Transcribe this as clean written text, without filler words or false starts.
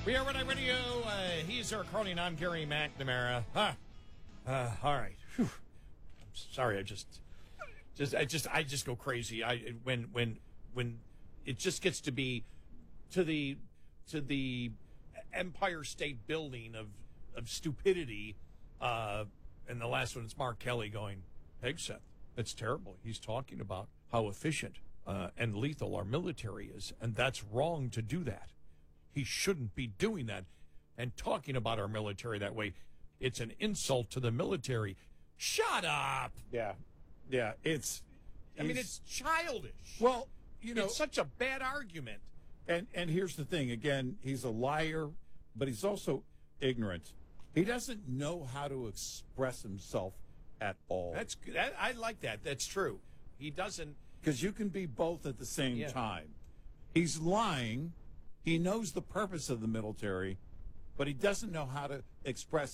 We are Red Radio. He's Eric Carney, I'm Gary McNamara. All right. Whew. I'm sorry. I just go crazy. When it just gets to be to the Empire State Building of stupidity. And the last one is Mark Kelly going, Hegseth, that's terrible. He's talking about how efficient and lethal our military is, and that's wrong to do that. He shouldn't be doing that and talking about our military that way. It's an insult to the military. Shut up. Yeah. It's childish. Well, it's such a bad argument. And here's the thing. Again, he's a liar, but he's also ignorant. He doesn't know how to express himself at all. I like that. That's true. He doesn't. Because you can be both at the same time. He's lying. He knows the purpose of the military, but he doesn't know how to express